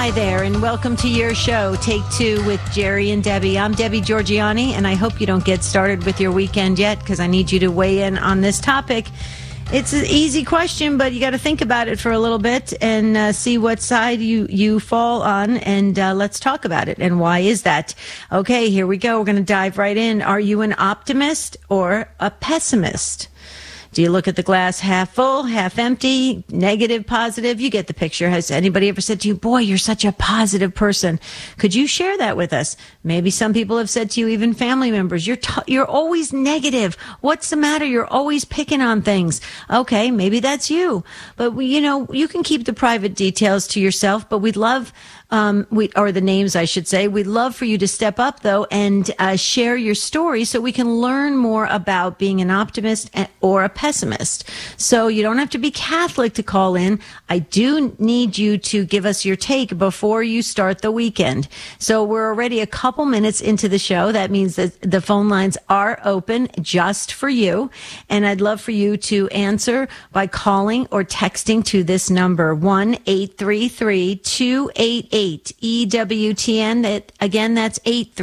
Hi there, and welcome to your show, Take Two with Jerry and Debbie. I'm Debbie Georgianni, and I hope you don't get started with your weekend yet, because I need you to weigh in on this topic. It's an easy question, but you got to think about it for a little bit and see what side you fall on, and let's talk about it. And why is that? Okay, here we go. We're going to dive right in. Are you an optimist or a pessimist? Do you look at the glass half full, half empty, negative, positive? You get the picture. Has anybody ever said to you, boy, you're such a positive person? Could you share that with us? Maybe some people have said to you, even family members, you're always negative. What's the matter? You're always picking on things. Okay, maybe that's you. But, you can keep the private details to yourself, but we'd love... or the names, I should say. We'd love for you to step up, though, and share your story so we can learn more about being an optimist or a pessimist. So you don't have to be Catholic to call in. I do need you to give us your take before you start the weekend. So we're already a couple minutes into the show. That means that the phone lines are open just for you. And I'd love for you to answer by calling or texting to this number, 1-833-288 EWTN. Again, that's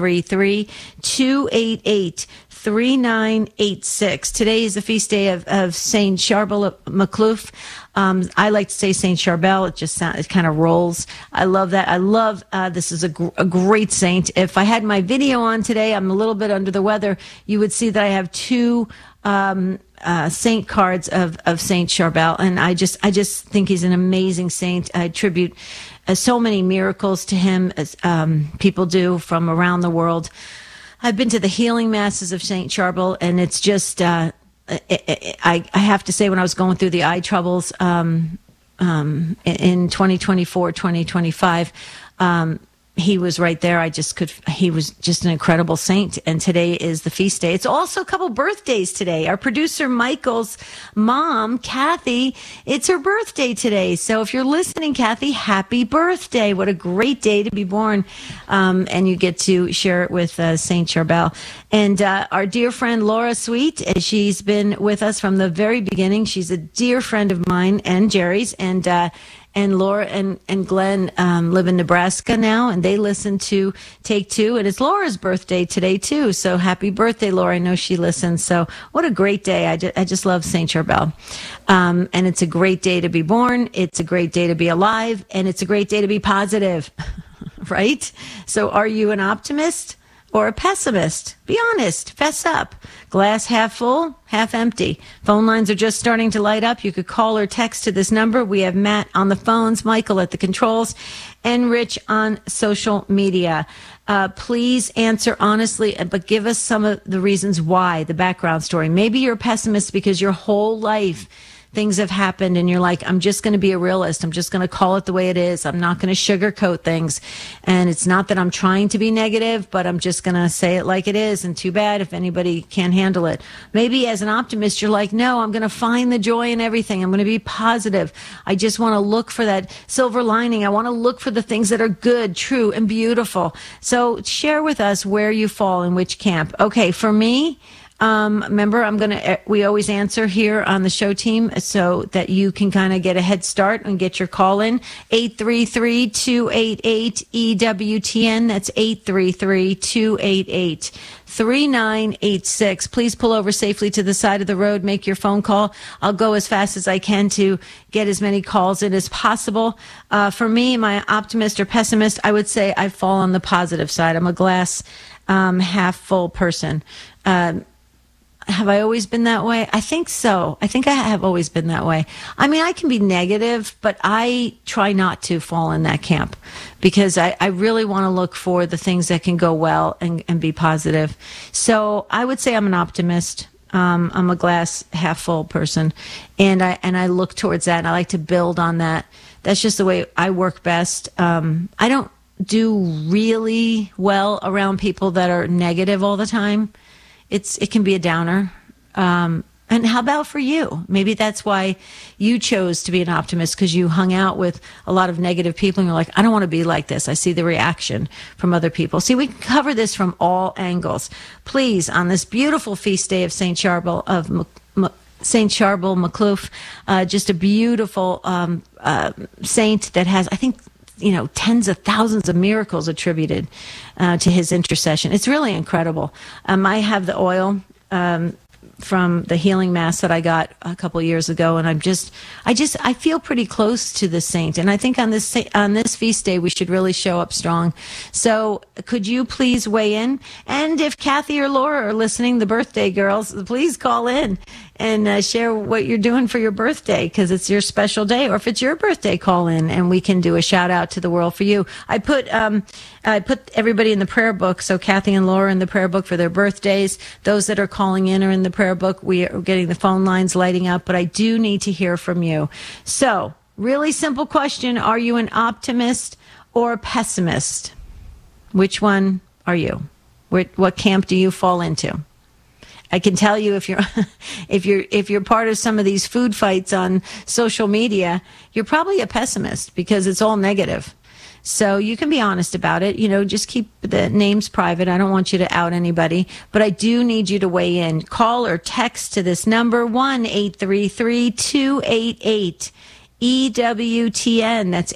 833-288-3986. Today is the feast day of Saint Charbel Macluf. I like to say Saint Charbel. It kind of rolls. I love that. I love this is a great saint. If I had my video on today, I'm a little bit under the weather. You would see that I have two saint cards of Saint Charbel, and I just think he's an amazing saint. I attribute so many miracles to him, as people do from around the world. I've been to the healing masses of Saint Charbel, and it's just I have to say, when I was going through the eye troubles in 2024, 2025, he was right there. He was just an incredible saint. And today is the feast day. It's also a couple birthdays today. Our producer Michael's mom, Kathy, it's her birthday today. So if you're listening, Kathy, happy birthday. What a great day to be born. And you get to share it with Saint Charbel. And our dear friend Laura Sweet, she's been with us from the very beginning. She's a dear friend of mine and Jerry's. And Laura and Glenn live in Nebraska now, and they listen to Take Two. And it's Laura's birthday today, too. So happy birthday, Laura. I know she listens. So what a great day. I just love St. Charbel. And it's a great day to be born. It's a great day to be alive. And it's a great day to be positive, right? So are you an optimist or a pessimist? Be honest. Fess up. Glass half full, half empty. Phone lines are just starting to light up. You could call or text to this number. We have Matt on the phones, Michael at the controls, and Rich on social media. Please answer honestly, but give us some of the reasons why, the background story. Maybe you're a pessimist because your whole life things have happened and you're like, I'm just going to be a realist. I'm just going to call it the way it is. I'm not going to sugarcoat things. And it's not that I'm trying to be negative, but I'm just going to say it like it is. And too bad if anybody can't handle it. Maybe as an optimist, you're like, no, I'm going to find the joy in everything. I'm going to be positive. I just want to look for that silver lining. I want to look for the things that are good, true, and beautiful. So share with us where you fall in which camp. Okay, for me, remember, we always answer here on the show team so that you can kind of get a head start and get your call in. 833-288-EWTN. That's 833-288-3986. Please pull over safely to the side of the road. Make your phone call. I'll go as fast as I can to get as many calls in as possible. For me, am I an optimist or pessimist? I would say I fall on the positive side. I'm a glass half full person. Have I always been that way? I think so. I think I have always been that way. I mean, I can be negative, but I try not to fall in that camp because I really want to look for the things that can go well and be positive. So I would say I'm an optimist. I'm a glass half full person, and I look towards that, and I like to build on that. That's just the way I work best. I don't do really well around people that are negative all the time. It can be a downer. And how about for you? Maybe that's why you chose to be an optimist, because you hung out with a lot of negative people and you're like, I don't want to be like this. I see the reaction from other people. See, we can cover this from all angles. Please, on this beautiful feast day of St. Charbel St. Charbel Macluf, just a beautiful saint that has, I think, tens of thousands of miracles attributed to his intercession. It's really incredible. I have the oil from the healing mass that I got a couple years ago, and I feel pretty close to the saint, and I think on this feast day we should really show up strong. So could you please weigh in? And if Kathy or Laura are listening, the birthday girls, please call in and share what you're doing for your birthday, because it's your special day. Or if it's your birthday, call in and we can do a shout out to the world for you. I put everybody in the prayer book. So Kathy and Laura in the prayer book for their birthdays. Those that are calling in are in the prayer book. We are getting the phone lines lighting up, but I do need to hear from you. So really simple question. Are you an optimist or a pessimist? Which one are you? What camp do you fall into? I can tell you if you're part of some of these food fights on social media, you're probably a pessimist because it's all negative. So you can be honest about it. Just keep the names private. I don't want you to out anybody, but I do need you to weigh in. Call or text to this number 1-833-288-EWTN. That's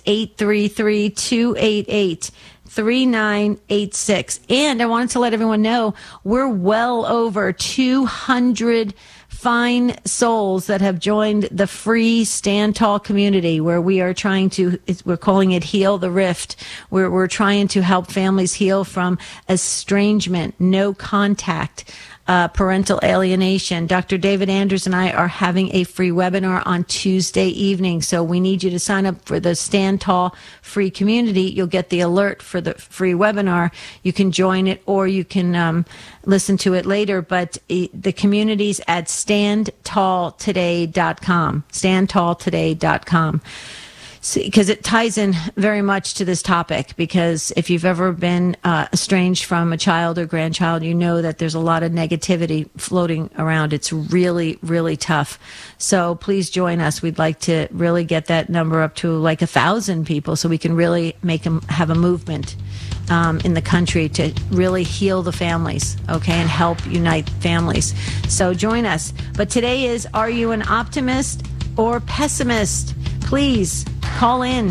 833-288-3986. And I wanted to let everyone know we're well over 200 fine souls that have joined the free Stand Tall community, where we are we're calling it Heal the Rift, where we're trying to help families heal from estrangement, no contact, parental alienation. Dr. David Anders and I are having a free webinar on Tuesday evening. So we need you to sign up for the Stand Tall free community. You'll get the alert for the free webinar. You can join it or you can listen to it later. But the community's at standtalltoday.com. Standtalltoday.com. Because it ties in very much to this topic, because if you've ever been estranged from a child or grandchild, you know that there's a lot of negativity floating around. It's really, really tough. So please join us. We'd like to really get that number up to like 1,000 people so we can really have a movement in the country to really heal the families, okay, and help unite families. So join us. But today is, are you an optimist or pessimist? Please call in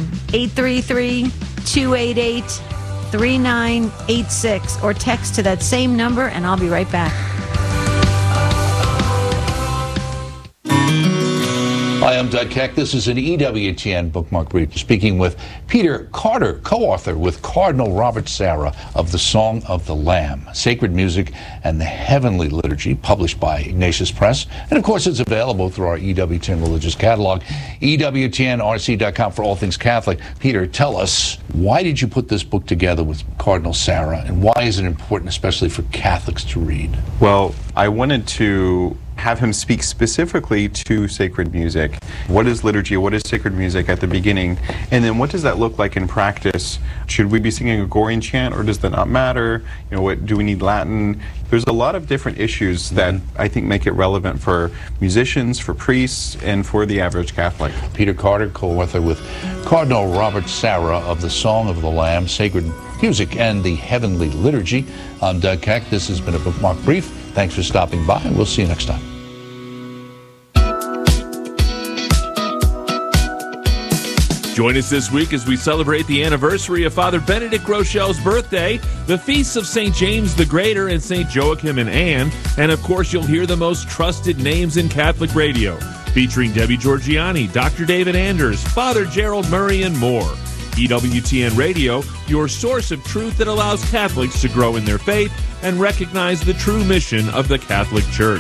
833-288-3986 or text to that same number, and I'll be right back. Hi, I'm Doug Keck. This is an EWTN Bookmark Brief, speaking with Peter Carter, co-author with Cardinal Robert Sarah of The Song of the Lamb, Sacred Music and the Heavenly Liturgy, published by Ignatius Press. And of course, it's available through our EWTN religious catalog, EWTNRC.com for all things Catholic. Peter, tell us, why did you put this book together with Cardinal Sarah, and why is it important, especially for Catholics, to read? Well, I wanted to have him speak specifically to sacred music. What is liturgy? What is sacred music at the beginning? And then what does that look like in practice? Should we be singing a Gregorian chant, or does that not matter? What do we need Latin? There's a lot of different issues that I think make it relevant for musicians, for priests, and for the average Catholic. Peter Carter, co-author with Cardinal Robert Sarah of The Song of the Lamb, Sacred Music and the Heavenly Liturgy. I'm Doug Keck. This has been a Bookmark Brief. Thanks for stopping by, and we'll see you next time. Join us this week as we celebrate the anniversary of Father Benedict Grochel's birthday, the feasts of St. James the Greater and St. Joachim and Anne, and of course you'll hear the most trusted names in Catholic radio, featuring Debbie Georgianni, Dr. David Anders, Father Gerald Murray, and more. EWTN Radio, your source of truth that allows Catholics to grow in their faith and recognize the true mission of the Catholic Church.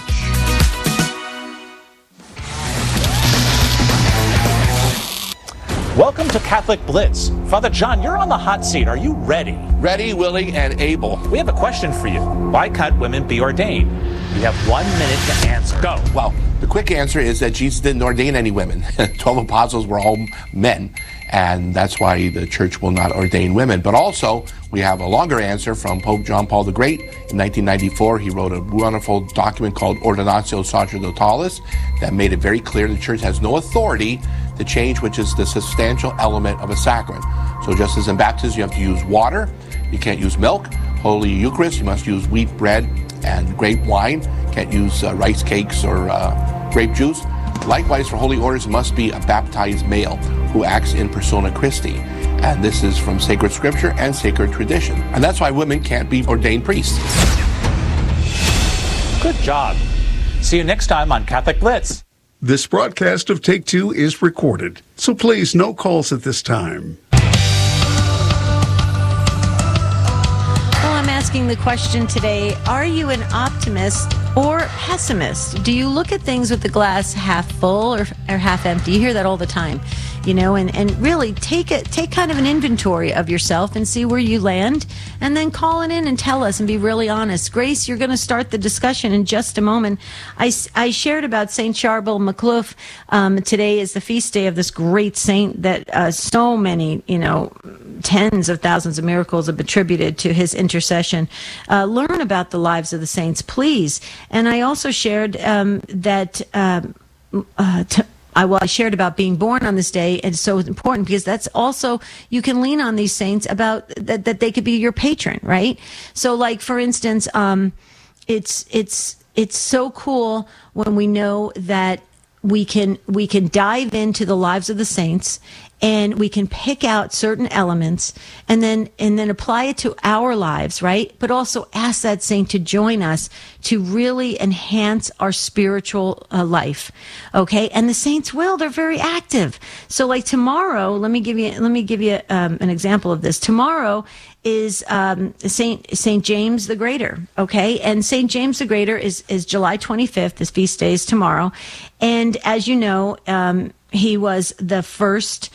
Welcome to Catholic Blitz. Father John, you're on the hot seat. Are you ready? Ready, willing, and able. We have a question for you. Why can't women be ordained? You have 1 minute to answer. Go. Well, the quick answer is that Jesus didn't ordain any women. 12 apostles were all men, and that's why the church will not ordain women. But also, we have a longer answer from Pope John Paul the Great. In 1994, he wrote a wonderful document called Ordinatio Sacerdotales that made it very clear the church has no authority to change which is the substantial element of a sacrament. So just as in baptism, you have to use water, you can't use milk. Holy Eucharist, you must use wheat bread and grape wine. Can't use rice cakes or grape juice. Likewise, for holy orders, must be a baptized male who acts in persona Christi. And this is from sacred scripture and sacred tradition. And that's why women can't be ordained priests. Good job. See you next time on Catholic Blitz. This broadcast of Take Two is recorded, so please no calls at this time. Well, I'm asking the question today, are you an optimist or pessimist? Do you look at things with the glass half full or half empty? You hear that all the time, you know, and really take kind of an inventory of yourself and see where you land, and then call it in and tell us and be really honest. Grace, you're going to start the discussion in just a moment. I shared about St. Charbel Macluf. Today is the feast day of this great saint that so many, you know, tens of thousands of miracles have attributed to his intercession. Learn about the lives of the saints, please. And I also shared I shared about being born on this day, and it's so important because that's also, you can lean on these saints about that they could be your patron, right? So, like, for instance, it's so cool when we know that we can dive into the lives of the saints, and we can pick out certain elements and then apply it to our lives, right? But also ask that saint to join us to really enhance our spiritual life. Okay? And the saints they're very active. So like tomorrow, let me give you an example of this. Tomorrow is Saint James the Greater, okay? And Saint James the Greater is July 25th. His feast day is tomorrow. And as you know, he was the first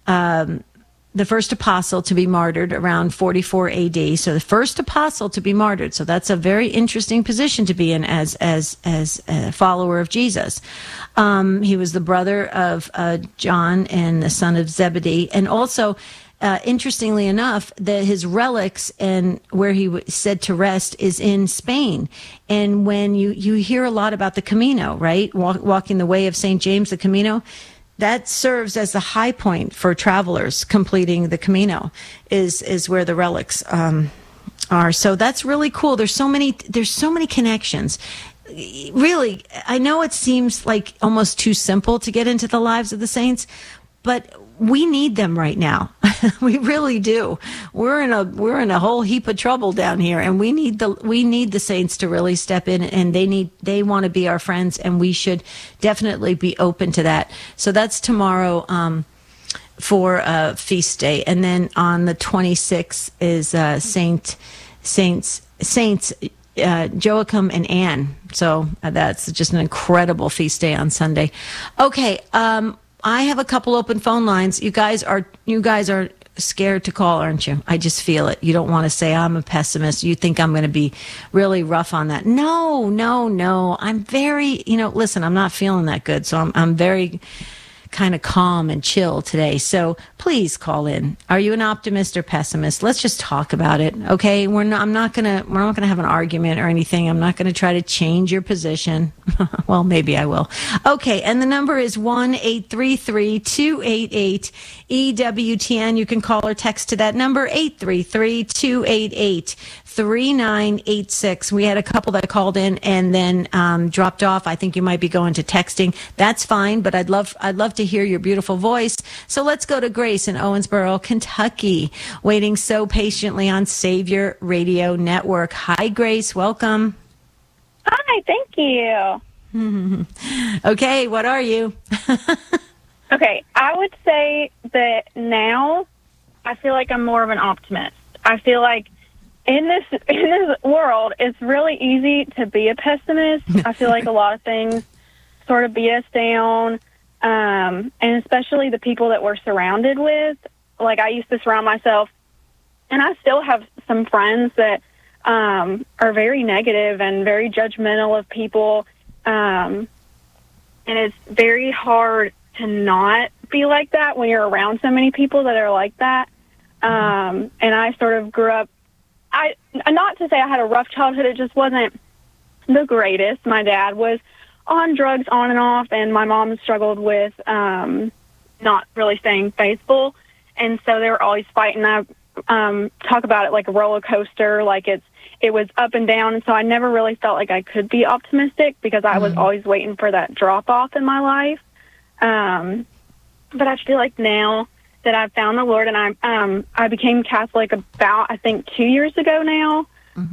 apostle to be martyred around 44 AD. So the first apostle to be martyred. So that's a very interesting position to be in as a follower of Jesus. He was the brother of John and the son of Zebedee, and also, interestingly enough, his relics and where he said to rest is in Spain. And when you hear a lot about the Camino, right? Walking the way of St. James, the Camino, that serves as the high point for travelers completing the Camino, is where the relics are. So that's really cool. There's so many connections. Really, I know it seems like almost too simple to get into the lives of the saints, but we need them right now. We really do. We're in a whole heap of trouble down here, and we need the saints to really step in, and they want to be our friends, and we should definitely be open to that. So that's tomorrow for feast day, and then on the 26th is Saints Joachim and Anne. So that's just an incredible feast day on Sunday. Okay. I have a couple open phone lines. You guys are scared to call, aren't you? I just feel it. You don't want to say I'm a pessimist. You think I'm going to be really rough on that. No. I'm very, listen, I'm not feeling that good. So I'm very kind of calm and chill today. So please call in. Are you an optimist or pessimist? Let's just talk about it. Okay. We're not going to have an argument or anything. I'm not going to try to change your position. Well, maybe I will. Okay. And the number is 1-833-288-EWTN. You can call or text to that number, 833-288-3986. We had a couple that called in and then dropped off. I think you might be going to texting. That's fine, but I'd love to hear your beautiful voice. So let's go to Grace in Owensboro, Kentucky, waiting so patiently on Savior Radio Network. Hi, Grace. Welcome. Hi, thank you. Okay, what are you? Okay, I would say that now I feel like I'm more of an optimist. I feel like in this world, it's really easy to be a pessimist. I feel like a lot of things sort of beat us down, and especially the people that we're surrounded with. Like, I used to surround myself, and I still have some friends that are very negative and very judgmental of people, and it's very hard to not be like that when you're around so many people that are like that. And I sort of grew up, not to say I had a rough childhood, it just wasn't the greatest. My dad was on drugs on and off, and my mom struggled with not really staying faithful, and so they were always fighting. I talk about it like a roller coaster, like it was up and down. And so I never really felt like I could be optimistic because I was always waiting for that drop off in my life. But I feel like now that I've found the Lord, and I became Catholic about, I think, 2 years ago now.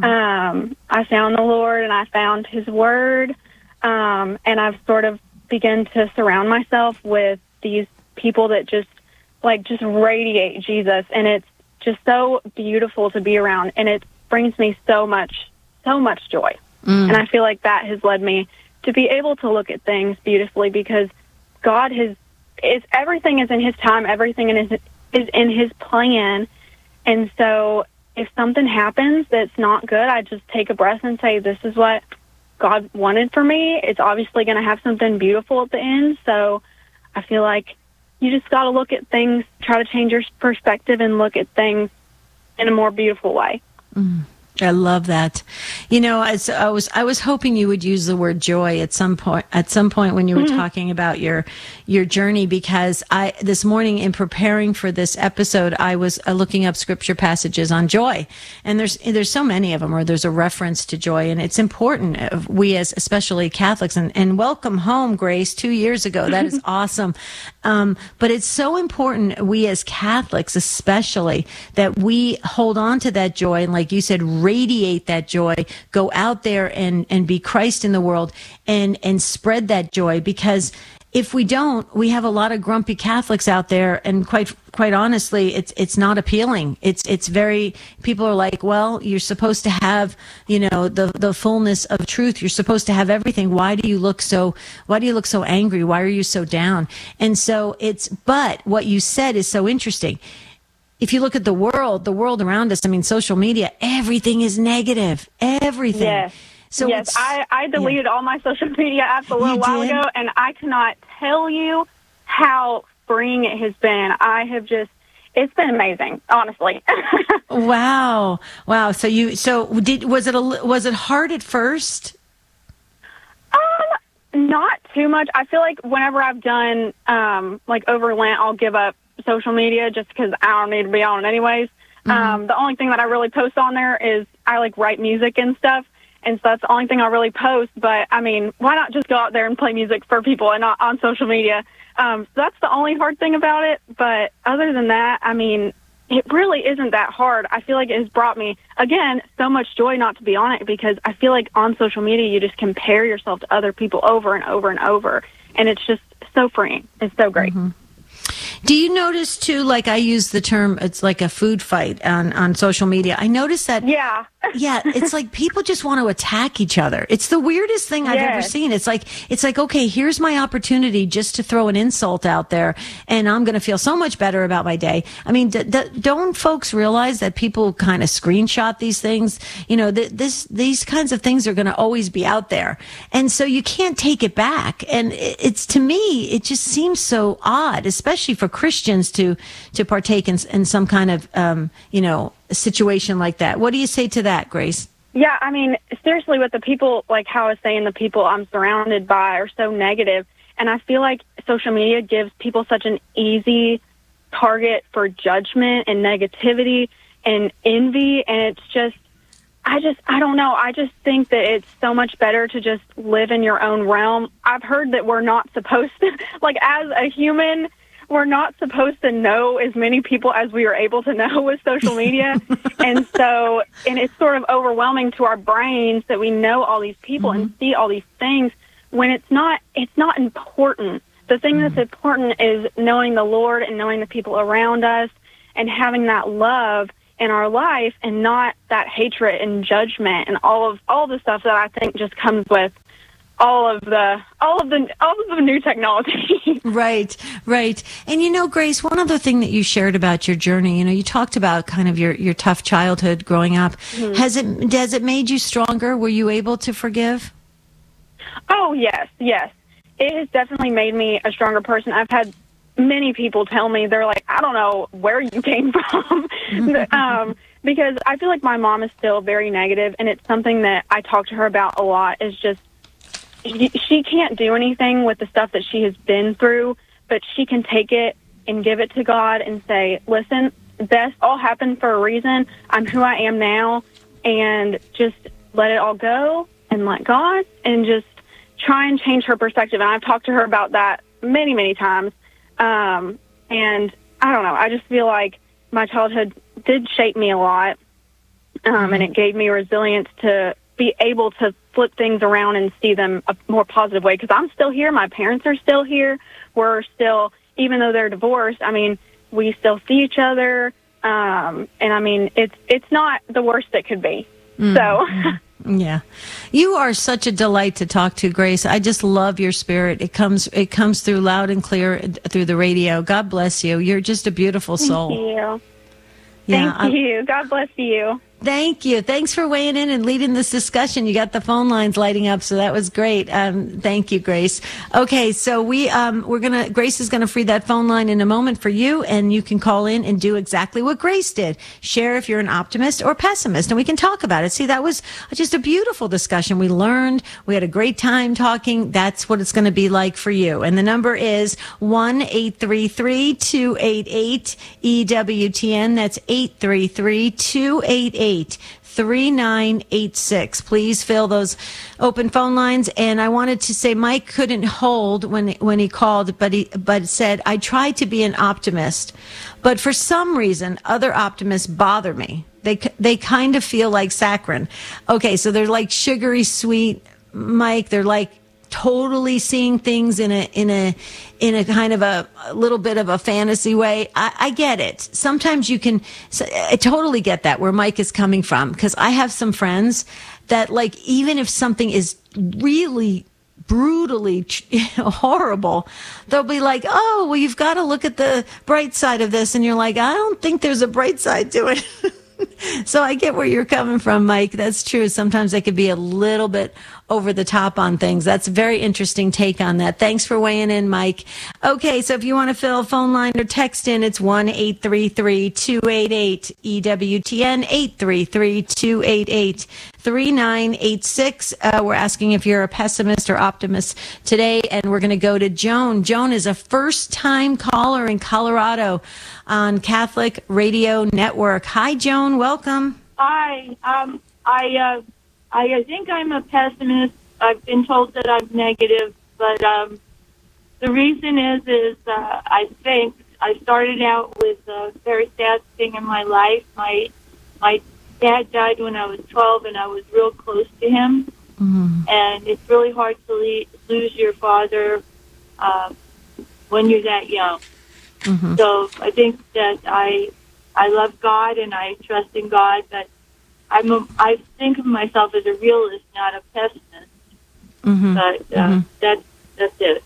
I found the Lord and I found His Word, and I've sort of begun to surround myself with these people that just radiate Jesus, and it's just so beautiful to be around, and it brings me so much joy. And I feel like that has led me to be able to look at things beautifully, because God everything is in His time, everything is in His plan. And so if something happens that's not good, I just take a breath and say, this is what God wanted for me. It's obviously going to have something beautiful at the end. So I feel like you just got to look at things, try to change your perspective and look at things in a more beautiful way. I love that. You know, as I was hoping you would use the word joy at some point when you were talking about your journey, because this morning in preparing for this episode, I was looking up scripture passages on joy, and there's so many of them, or there's a reference to joy, and it's important. We as especially Catholics, and welcome home, Grace, 2 years ago. That is awesome. But it's so important, we as Catholics especially, that we hold on to that joy, and like you said, radiate that joy, go out there and be Christ in the world and spread that joy. Because if we don't, we have a lot of grumpy Catholics out there, and quite honestly, it's not appealing. It's very, people are like, well, you're supposed to have, the fullness of truth. You're supposed to have everything. Why do you look so angry? Why are you so down? And so but what you said is so interesting. If you look at the world around us, I mean, social media, everything is negative. Everything. Yes. So yes, I deleted all my social media apps a little while ago, and I cannot tell you how freeing it has been. It's been amazing, honestly. Wow. So was it hard at first? Not too much. I feel like whenever I've done, over Lent, I'll give up social media just because I don't need to be on it anyways. The only thing that I really post on there is I write music and stuff, and so that's the only thing I really post. But I mean, why not just go out there and play music for people and not on social media? So that's the only hard thing about it. But other than that, I mean, it really isn't that hard. I feel like it has brought me, again, so much joy not to be on it, because I feel like on social media you just compare yourself to other people over and over and over, and it's just so freeing. It's so great. Do you notice too, I use the term, it's like a food fight on social media. I notice that. Yeah. Yeah. It's like people just want to attack each other. It's the weirdest thing I've ever seen. It's like, okay, here's my opportunity just to throw an insult out there, and I'm going to feel so much better about my day. I mean, don't folks realize that people kind of screenshot these things? These kinds of things are going to always be out there. And so you can't take it back. And to me, it just seems so odd, especially for Christians to partake in some kind of, a situation like that. What do you say to that, Grace? Yeah, I mean, seriously, with the people, like how I was saying, the people I'm surrounded by are so negative, and I feel like social media gives people such an easy target for judgment and negativity and envy, and it's just, I don't know. I just think that it's so much better to just live in your own realm. I've heard that we're not supposed to, as a human, we're not supposed to know as many people as we are able to know with social media. and it's sort of overwhelming to our brains that we know all these people and see all these things when it's not important. The thing that's important is knowing the Lord and knowing the people around us and having that love in our life, and not that hatred and judgment and all the stuff that I think just comes with all of the new technology. Right. And Grace, one other thing that you shared about your journey, you talked about kind of your tough childhood growing up. Has it made you stronger? Were you able to forgive? Oh, yes. It has definitely made me a stronger person. I've had many people tell me, they're like, I don't know where you came from. Because I feel like my mom is still very negative, and it's something that I talk to her about a lot, is just she can't do anything with the stuff that she has been through, but she can take it and give it to God and say, listen, this all happened for a reason. I'm who I am now, and just let it all go and let God and just try and change her perspective. And I've talked to her about that many, many times. And I don't know. I just feel like my childhood did shape me a lot, and it gave me resilience to be able to flip things around and see them a more positive way. Because I'm still here. My parents are still here. We're still, even though they're divorced, I mean, we still see each other. And I mean, it's not the worst it could be. So. Yeah. You are such a delight to talk to, Grace. I just love your spirit. It comes through loud and clear through the radio. God bless you. You're just a beautiful soul. Thank you. Yeah, Thank you. God bless you. Thank you. Thanks for weighing in and leading this discussion. You got the phone lines lighting up, so that was great. Thank you, Grace. Okay, so Grace is gonna free that phone line in a moment for you, and you can call in and do exactly what Grace did. Share if you're an optimist or pessimist, and we can talk about it. See, that was just a beautiful discussion. We learned. We had a great time talking. That's what it's going to be like for you. And the number is 1-833-288-EWTN. That's 833-288. 3986. Please fill those open phone lines. And I wanted to say Mike couldn't hold when he called, but said, I tried to be an optimist, but for some reason, other optimists bother me. They kind of feel like saccharine. Okay, so they're like sugary sweet, Mike. They're like totally seeing things in a kind of a little bit of a fantasy way. I get it. Sometimes I totally get that where Mike is coming from, because I have some friends that, like, even if something is really brutally horrible, they'll be like, oh, well, you've got to look at the bright side of this. And you're like, I don't think there's a bright side to it. So I get where you're coming from, Mike. That's true. Sometimes they could be a little bit over the top on things. That's a very interesting take on that. Thanks for weighing in, Mike. Okay, so if you want to fill a phone line or text in, it's 1-833-288-EWTN, 833-288-3986. We're asking if you're a pessimist or optimist today, and we're going to go to Joan. Joan is a first-time caller in Colorado on Catholic Radio Network. Hi, Joan. Welcome. Hi. I think I'm a pessimist. I've been told that I'm negative, but the reason is I think I started out with a very sad thing in my life. My dad died when I was 12, and I was real close to him. Mm-hmm. And it's really hard to lose your father when you're that young. Mm-hmm. So I think that I love God and I trust in God, but I think of myself as a realist, not a pessimist. Mm-hmm. But that's it.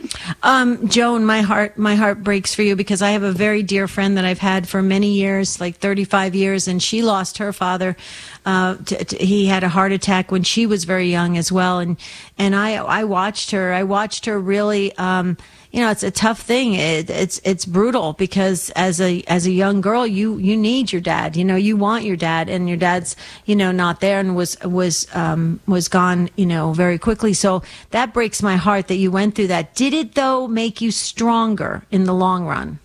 Joan, my heart breaks for you, because I have a very dear friend that I've had for many years, like 35 years, and she lost her father. He had a heart attack when she was very young as well, and I watched her. I watched her really. It's a tough thing. It's brutal, because as a young girl, you need your dad. You want your dad, and your dad's not there and was gone very quickly. So that breaks my heart that you went through that. Did it though make you stronger in the long run?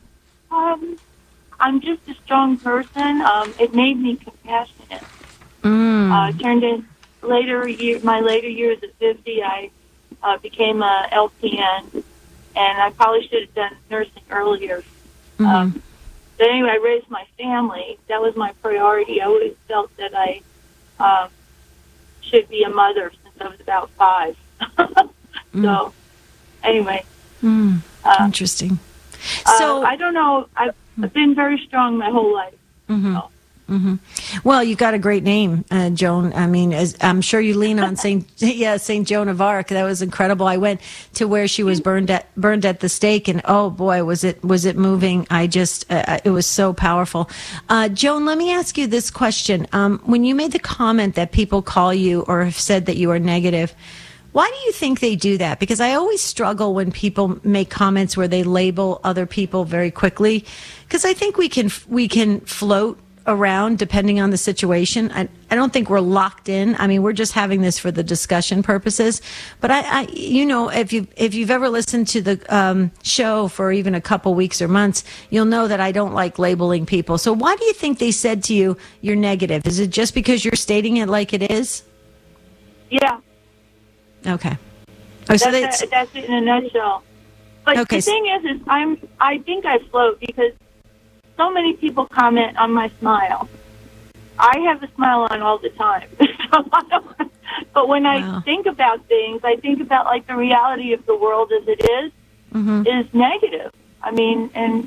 I'm just a strong person. It made me compassionate. Turned in my later years at 50, I became a LPN. And I probably should have done nursing earlier. Mm-hmm. But anyway, I raised my family. That was my priority. I always felt that I should be a mother since I was about 5. So, anyway. Interesting. So I don't know. I've been very strong my whole life. Mm-hmm. So. Mm-hmm. Well, you got a great name, Joan. I mean, I'm sure you lean on Saint Joan of Arc. That was incredible. I went to where she was burned at the stake, and oh boy, was it moving. It was so powerful. Joan, let me ask you this question. When you made the comment that people call you or have said that you are negative, why do you think they do that? Because I always struggle when people make comments where they label other people very quickly, because I think we can float around depending on the situation. I don't think we're locked in. I mean, we're just having this for the discussion purposes. But I if you've ever listened to the show for even a couple weeks or months, you'll know that I don't like labeling people. So why do you think they said to you, you're negative? Is it just because you're stating it like it is? Yeah. Okay. Oh, so that's it in a nutshell. But okay. The thing is I think I float because so many people comment on my smile. I have a smile on all the time. But when I think about things, I think about like the reality of the world as it is negative. I mean, and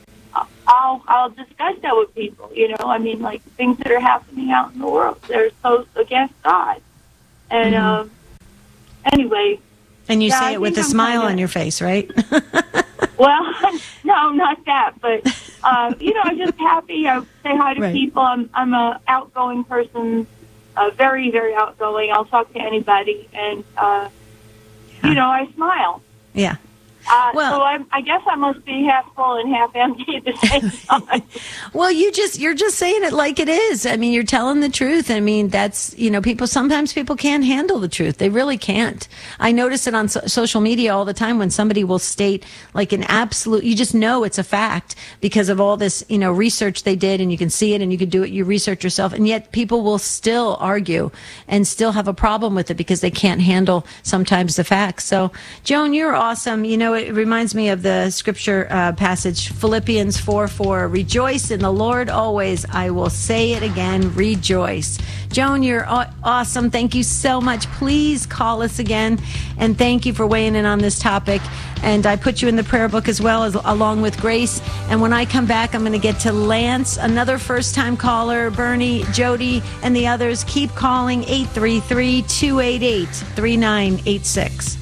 I'll discuss that with people, you know. I mean, like things that are happening out in the world, they're so against God. And anyway. And you say it with a smile on your face, right? Well, no, not that. But, you know, I'm just happy. I say hi to people. I'm an outgoing person, very, very outgoing. I'll talk to anybody. And, you know, I smile. Yeah. So I guess I must be half full and half empty at the same time. Well, you're just saying it like it is. I mean, you're telling the truth. I mean, that's, you know, sometimes people can't handle the truth. They really can't. I notice it on social media all the time when somebody will state like an absolute, you just know it's a fact because of all this, you know, research they did, and you can see it and you can do it, you research yourself, and yet people will still argue and still have a problem with it because they can't handle sometimes the facts. So, Joan, you're awesome. You know, it reminds me of the scripture passage, Philippians 4:4. Rejoice in the Lord always. I will say it again, rejoice. Joan, you're awesome. Thank you so much. Please call us again. And thank you for weighing in on this topic. And I put you in the prayer book as well, along with Grace. And when I come back, I'm going to get to Lance, another first-time caller, Bernie, Jody, and the others. Keep calling 833-288-3986.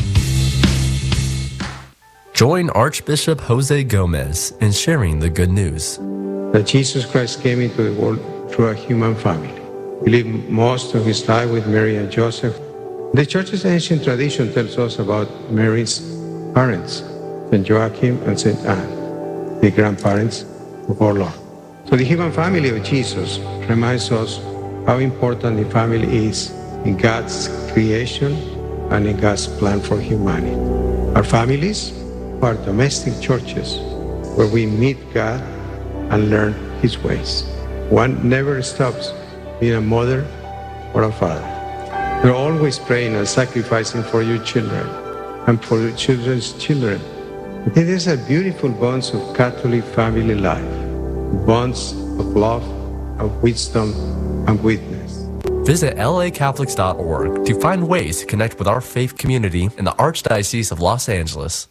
Join Archbishop Jose Gomez in sharing the good news. That Jesus Christ came into the world through a human family. He lived most of his life with Mary and Joseph. The church's ancient tradition tells us about Mary's parents, St. Joachim and St. Anne, the grandparents of our Lord. So the human family of Jesus reminds us how important the family is in God's creation and in God's plan for humanity. Our families are domestic churches where we meet God and learn His ways. One never stops being a mother or a father. You're always praying and sacrificing for your children and for your children's children. It is a beautiful bonds of Catholic family life, bonds of love, of wisdom, and witness. Visit lacatholics.org to find ways to connect with our faith community in the Archdiocese of Los Angeles.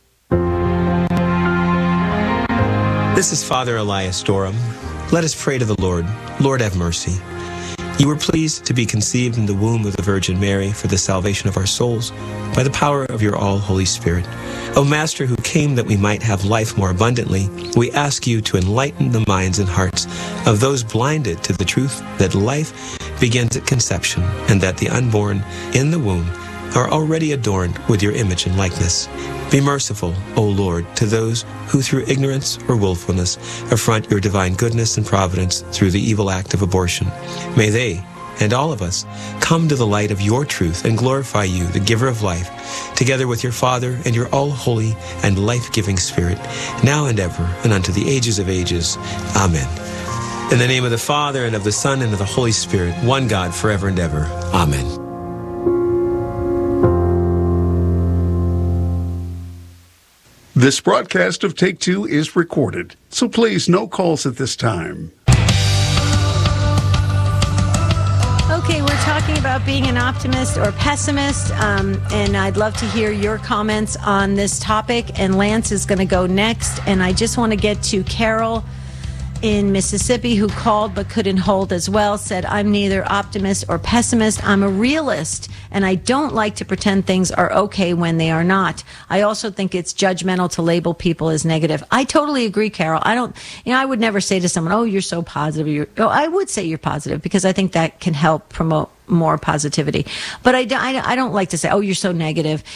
This is Father Elias Durham. Let us pray to the Lord. Lord, have mercy. You were pleased to be conceived in the womb of the Virgin Mary for the salvation of our souls by the power of your all-Holy Spirit. O Master, who came that we might have life more abundantly, we ask you to enlighten the minds and hearts of those blinded to the truth that life begins at conception and that the unborn in the womb are already adorned with your image and likeness. Be merciful, O Lord, to those who through ignorance or willfulness affront your divine goodness and providence through the evil act of abortion. May they, and all of us, come to the light of your truth and glorify you, the giver of life, together with your Father and your all-holy and life-giving Spirit, now and ever, and unto the ages of ages. Amen. In the name of the Father, and of the Son, and of the Holy Spirit, one God, forever and ever. Amen. This broadcast of Take Two is recorded, so please no calls at this time. Okay, we're talking about being an optimist or pessimist, and I'd love to hear your comments on this topic, and Lance is going to go next, and I just want to get to Carol in Mississippi who called but couldn't hold as well, said, I'm neither optimist or pessimist. I'm a realist, and I don't like to pretend things are okay when they are not. I also think it's judgmental to label people as negative. I totally agree, Carol. I would never say to someone, oh, you're so positive. I would say you're positive because I think that can help promote more positivity. But I don't like to say, oh, you're so negative.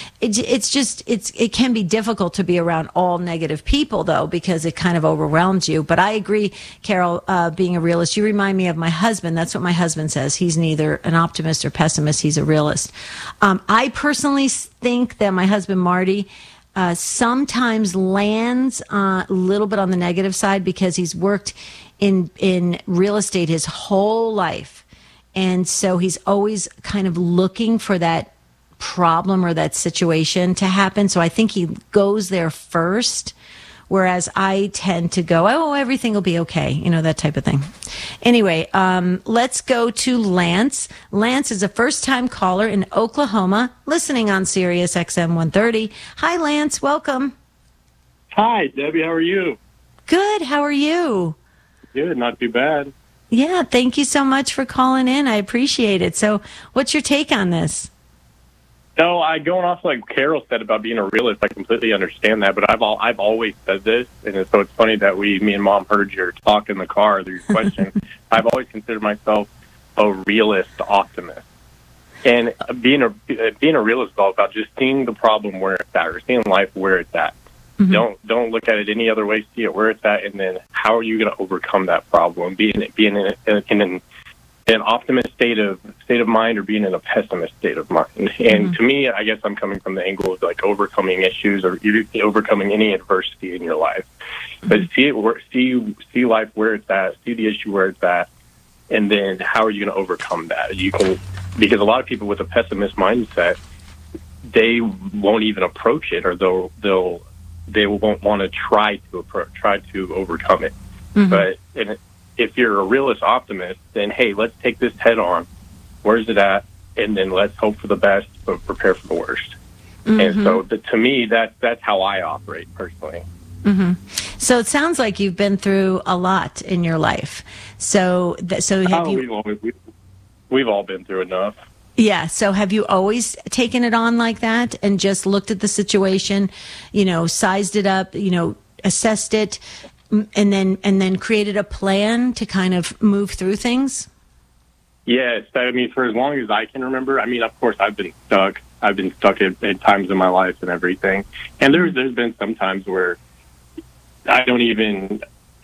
It can be difficult to be around all negative people, though, because it kind of overwhelms you. But I agree, Carol, being a realist, you remind me of my husband. That's what my husband says. He's neither an optimist or pessimist. He's a realist. I personally think that my husband, Marty, sometimes lands a little bit on the negative side because he's worked in real estate his whole life. And so he's always kind of looking for that problem or that situation to happen. So I think he goes there first, whereas I tend to go, oh, everything will be okay, that type of thing. Anyway, let's go to Lance. Lance is a first-time caller in Oklahoma, listening on Sirius XM 130. Hi, Lance. Welcome. Hi, Debbie. How are you? Good. How are you? Good. Not too bad. Yeah, thank you so much for calling in. I appreciate it. So what's your take on this? No, going off like Carol said about being a realist, I completely understand that, but I've always said this, and so it's funny that me and Mom heard your talk in the car, your question. I've always considered myself a realist optimist. And being a realist is all about just seeing the problem where it's at, or seeing life where it's at. Mm-hmm. Don't look at it any other way. See it where it's at, and then how are you going to overcome that problem? Being in an optimist state of mind, or being in a pessimist state of mind. And Mm-hmm. to me, I guess I'm coming from the angle of like overcoming issues or overcoming any adversity in your life. Mm-hmm. But see life where it's at, see the issue where it's at, and then how are you going to overcome that? Because a lot of people with a pessimist mindset, they won't even approach it, or they won't want to try to overcome it. Mm-hmm. But if you're a realist optimist, then hey, let's take this head on. Where's it at? And then let's hope for the best, but prepare for the worst. Mm-hmm. And so, to me, that's how I operate personally. Mm-hmm. So it sounds like you've been through a lot in your life. So have you? We've all been through enough. Yeah. So have you always taken it on like that and just looked at the situation, sized it up, assessed it, and then created a plan to kind of move through things? Yes. I mean, for as long as I can remember, I mean, of course, I've been stuck. I've been stuck at times in my life and everything. And there's been some times where I don't even,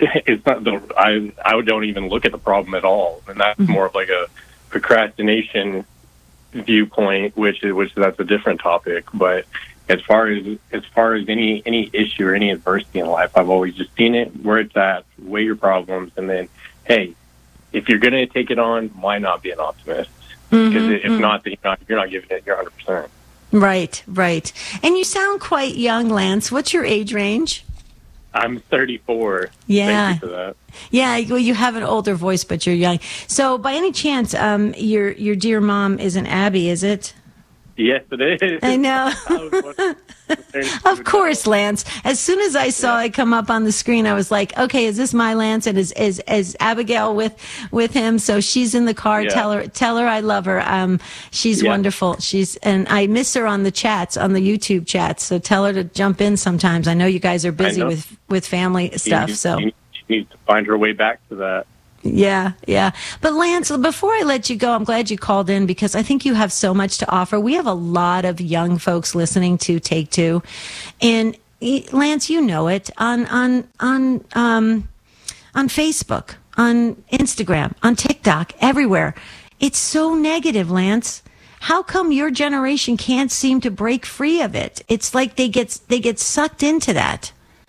I don't even look at the problem at all. And that's mm-hmm. more of like a procrastination viewpoint, which that's a different topic. But as far as any issue or any adversity in life, I've always just seen it where it's at, weigh your problems, and then, hey, if you're going to take it on, why not be an optimist? Because mm-hmm. if not, then you're not giving it your 100%. Right. And you sound quite young, Lance. What's your age range? I'm 34. Yeah. Thank you for that. Yeah, well, you have an older voice, but you're young. So, by any chance, your dear mom isn't Abby, is it? Yes, it is. I know. Of course, Lance. As soon as I saw it come up on the screen, I was like, okay, is this my Lance? And is Abigail with him? So she's in the car. Yeah. Tell her I love her. She's wonderful. and I miss her on the chats, on the YouTube chats. So tell her to jump in sometimes. I know you guys are busy with family stuff. She needs to find her way back to that. Yeah. But Lance, before I let you go, I'm glad you called in because I think you have so much to offer. We have a lot of young folks listening to Take Two. And Lance, you know it, on Facebook, on Instagram, on TikTok, everywhere. It's so negative, Lance. How come your generation can't seem to break free of it? It's like they get sucked into that.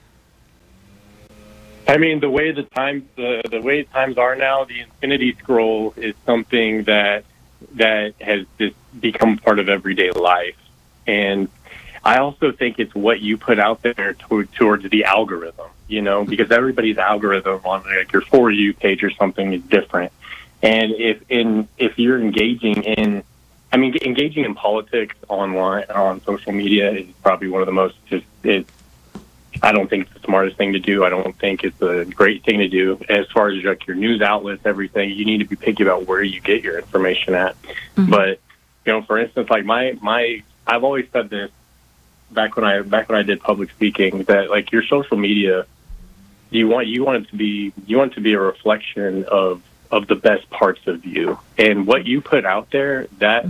I mean, the way times are now, the infinity scroll is something that has just become part of everyday life. And I also think it's what you put out there towards the algorithm, because everybody's algorithm on like your For You page or something is different. And if you're engaging in politics online on social media is probably one of the most I don't think it's the smartest thing to do. I don't think it's a great thing to do. As far as like your news outlets, everything, you need to be picky about where you get your information at. Mm-hmm. But for instance, like I've always said this back when I did public speaking, that like your social media, you want it to be a reflection of of the best parts of you, and what you put out there that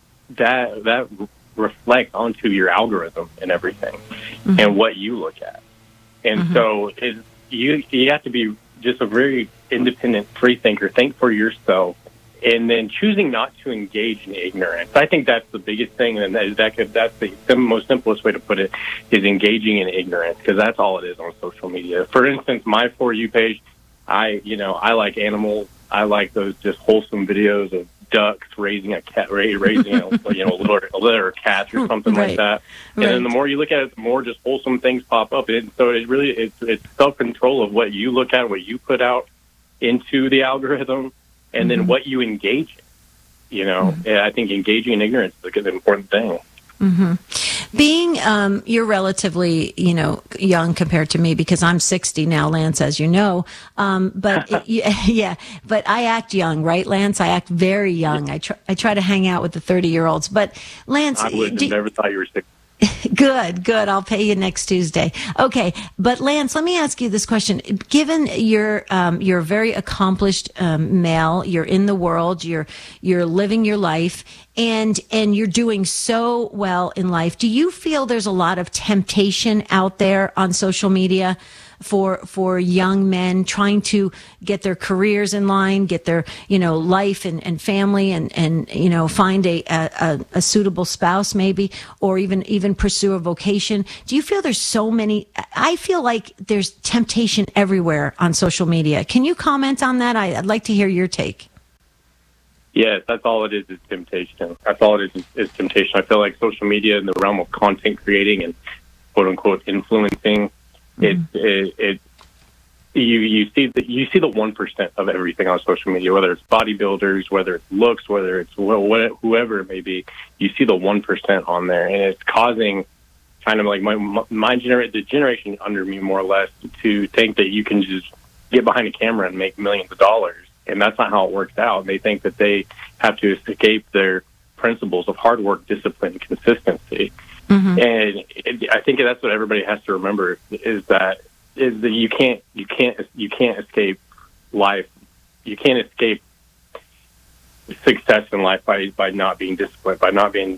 reflects onto your algorithm and everything, and what you look at. And so you have to be just a very independent free thinker. Think for yourself, and then choosing not to engage in ignorance. I think that's the biggest thing, and that's the most simplest way to put it, is engaging in ignorance, because that's all it is on social media. For instance, my For You page, I like animals. I like those just wholesome videos of ducks raising a cat, raising a litter of cats or something like that. And then the more you look at it, the more just wholesome things pop up. So it's self-control of what you look at, what you put out into the algorithm, and then what you engage in. I think engaging in ignorance is an important thing. Being, you're relatively, young compared to me, because I'm 60 now, Lance, as you know. But but I act young, right, Lance? I act very young. I try to hang out with the 30-year-olds. But Lance, I would have never thought you were 60. Good. I'll pay you next Tuesday. Okay, but Lance, let me ask you this question. Given you're a very accomplished male, you're in the world, you're living your life, and you're doing so well in life. Do you feel there's a lot of temptation out there on social media for young men trying to get their careers in line, get their life and family, and find a suitable spouse maybe, or even pursue a vocation? Do you feel there's so many? I feel like there's temptation everywhere on social media. Can you comment on that? I'd like to hear your take. Yes, that's all it is temptation. That's all it is temptation. I feel like social media in the realm of content creating and quote unquote influencing, you see the 1% of everything on social media, whether it's bodybuilders, whether it's looks, whether it's whoever it may be. You see the 1% on there, and it's causing kind of like the generation under me, more or less, to think that you can just get behind a camera and make millions of dollars. And that's not how it works out. They think that they have to escape their principles of hard work, discipline, and consistency. And I think that's what everybody has to remember, is that you can't escape life. You can't escape success in life by not being disciplined, by not being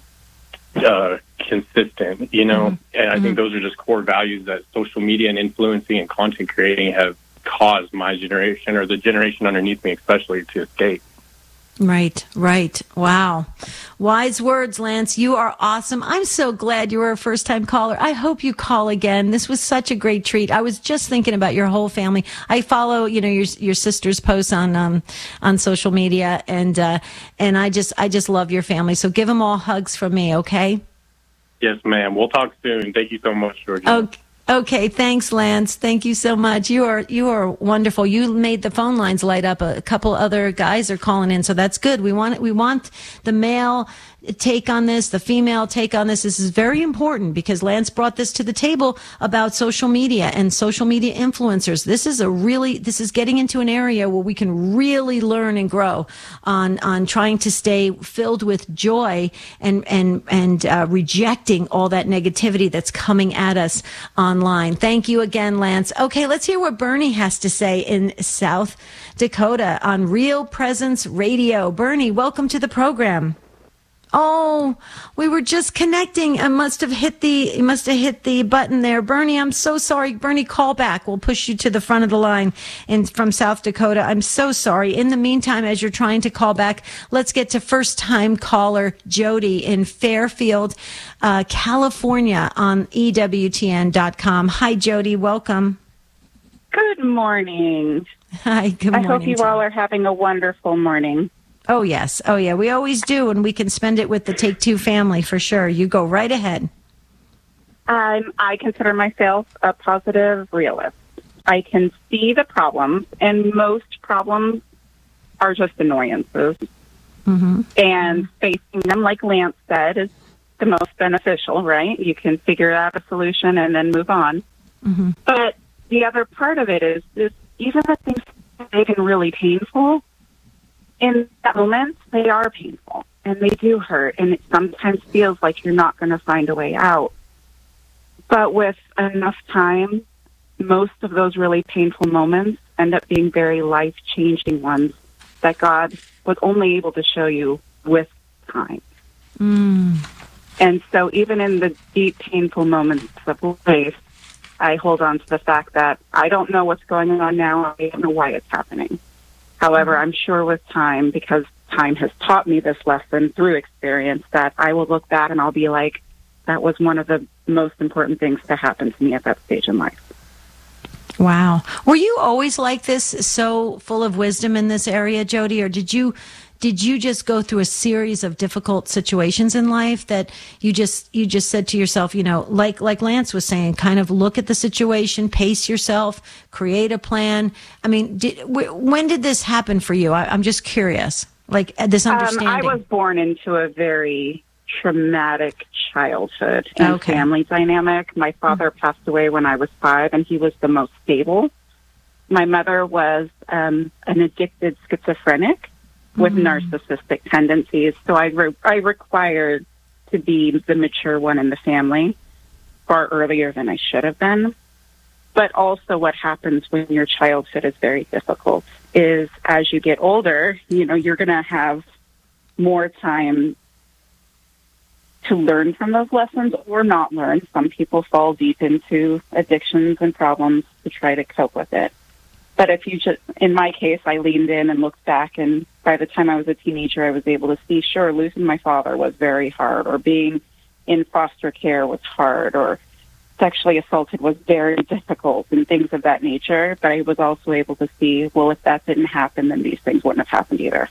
consistent. And I think those are just core values that social media and influencing and content creating have caused my generation, or the generation underneath me especially, to escape. Right. Wow. Wise words, Lance. You are awesome. I'm so glad you were a first-time caller. I hope you call again. This was such a great treat. I was just thinking about your whole family. I follow, your sister's posts on social media, and I just love your family. So give them all hugs from me, okay? Yes, ma'am. We'll talk soon. Thank you so much, Georgia. Okay, thanks, Lance. Thank you so much. You are wonderful. You made the phone lines light up. A couple other guys are calling in, so that's good. We want the male take on this, the female take on this. This is very important, because Lance brought this to the table about social media and social media influencers. This is getting into an area where we can really learn and grow on trying to stay filled with joy and rejecting all that negativity that's coming at us online. Thank you again, Lance. Okay, let's hear what Bernie has to say in South Dakota on Real Presence Radio. Bernie, welcome to the program. Oh, we were just connecting. I must have hit the button there. Bernie, I'm so sorry. Bernie, call back. We'll push you to the front of the line from South Dakota. I'm so sorry. In the meantime, as you're trying to call back, let's get to first-time caller Jody in Fairfield, California on EWTN.com. Hi, Jody. Welcome. Good morning. Hi, good morning. I hope you all are having a wonderful morning. Oh, yes. Oh, yeah. We always do, and we can spend it with the Take Two family for sure. You go right ahead. I consider myself a positive realist. I can see the problems, and most problems are just annoyances. And facing them, like Lance said, is the most beneficial, right? You can figure out a solution and then move on. But the other part of it is even the things that have been really painful, in that moment, they are painful, and they do hurt, and it sometimes feels like you're not going to find a way out. But with enough time, most of those really painful moments end up being very life-changing ones that God was only able to show you with time. And so even in the deep, painful moments of life, I hold on to the fact that I don't know what's going on now. I don't know why it's happening. However, I'm sure with time, because time has taught me this lesson through experience, that I will look back and I'll be like, that was one of the most important things to happen to me at that stage in life. Wow. Were you always like this, so full of wisdom in this area, Jody, or did you just go through a series of difficult situations in life that you just said to yourself, you know, like Lance was saying, kind of look at the situation, pace yourself, create a plan? I mean, when did this happen for you? I'm just curious, like this understanding. I was born into a very traumatic childhood and family dynamic. My father passed away when I was 5, and he was the most stable. My mother was an addicted schizophrenic with narcissistic tendencies, so I required to be the mature one in the family far earlier than I should have been. But also what happens when your childhood is very difficult is as you get older, you know, you're going to have more time to learn from those lessons or not learn. Some people fall deep into addictions and problems to try to cope with it. But if you just, in my case, I leaned in and looked back, and by the time I was a teenager, I was able to see, sure, losing my father was very hard, or being in foster care was hard, or sexually assaulted was very difficult, and things of that nature. But I was also able to see, well, if that didn't happen, then these things wouldn't have happened either.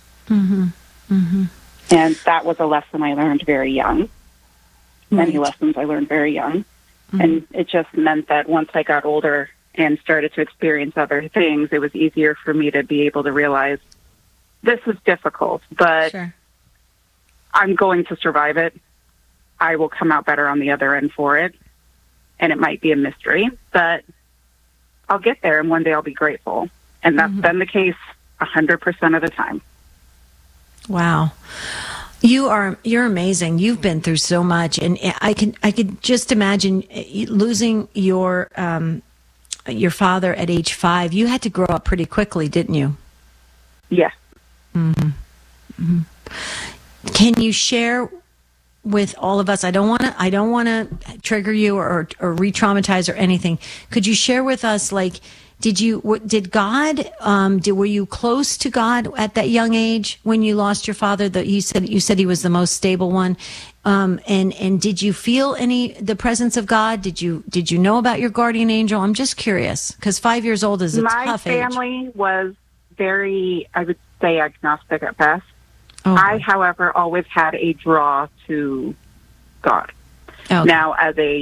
And that was a lesson I learned very young. Many lessons I learned very young. And it just meant that once I got older and started to experience other things, it was easier for me to be able to realize this is difficult, but I'm going to survive it. I will come out better on the other end for it. And it might be a mystery, but I'll get there, and one day I'll be grateful. And that's been the case 100% of the time. Wow. You're amazing. You've been through so much, and I could just imagine losing your father at age 5. You had to grow up pretty quickly, didn't you? Yes. Can you share with all of us? I don't want to trigger you or re-traumatize or anything. Could you share with us, like, were you close to God at that young age when you lost your father? You said he was the most stable one. And did you feel the presence of God? Did you know about your guardian angel? I'm just curious, because 5 years old is a tough age. My family was very, I would say, agnostic at best. I, however, always had a draw to God. Now, as a